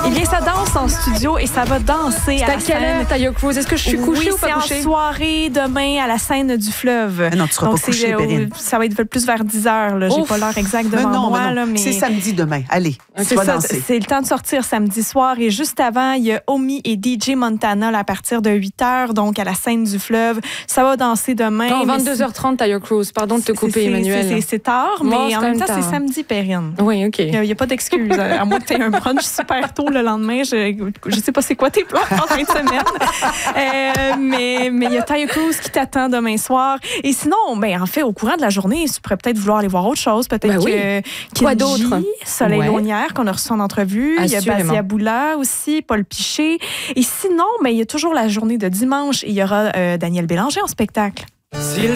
Eh bien, ça danse en studio et ça va danser à la scène. Tayo Cruz? Est-ce que je suis couchée ou pas couchée? C'est en soirée demain à la scène du fleuve. Non, tu seras pas couchée, Perrine. Ça va être plus vers 10 heures. J'ai pas l'heure exacte devant moi. Mais c'est samedi demain. Allez, tu vas danser. C'est le temps de sortir samedi soir. Et juste avant, il y a Omi et DJ Montana là, à partir de 8 heures, donc à la scène du fleuve. Ça va danser demain. Non, 22h30, Tayo Cruz. Pardon de te couper, Emmanuel. C'est tard, mais en même temps, c'est samedi, Perrine. Oui, OK. Il n'y a pas d'excuse. À moins que tu aies un brunch super tôt le lendemain. Je sais pas c'est quoi tes plans en fin de semaine. Mais il y a Tayo Cruz qui t'attend demain soir. Et sinon, en fait, au courant de la journée, tu pourrais peut-être vouloir aller voir autre chose. Peut-être quoi d'autre? Soleil Launière, qu'on a reçu en entrevue. Il y a Basia Boula aussi, Paul Piché. Et sinon, il y a toujours la journée de dimanche. Il y aura Daniel Bélanger en spectacle.